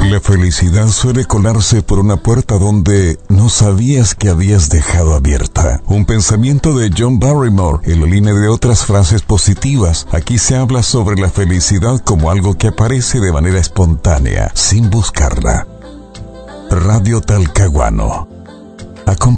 La felicidad suele colarse por una puerta donde no sabías que habías dejado abierta. Un pensamiento de John Barrymore en la línea de otras frases positivas. Aquí se habla sobre la felicidad como algo que aparece de manera espontánea, sin buscarla. Radio Talcahuano. Acompaña